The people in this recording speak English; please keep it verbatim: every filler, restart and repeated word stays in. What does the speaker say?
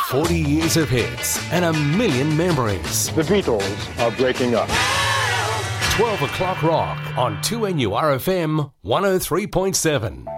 forty years of hits and a million memories. The Beatles are breaking up. twelve o'clock rock on two N U R F M one oh three point seven.